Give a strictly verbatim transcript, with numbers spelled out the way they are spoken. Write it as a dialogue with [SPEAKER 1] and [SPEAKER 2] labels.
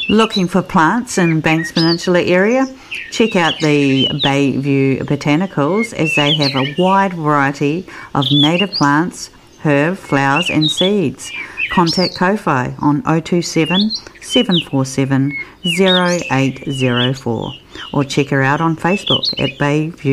[SPEAKER 1] Looking for plants in Banks Peninsula area? Check out the Bayview Botanicals, as they have a wide variety of native plants, herbs, flowers and seeds. Contact Ko-Fi on oh two seven, seven four seven, oh eight oh four or check her out on Facebook at Bayview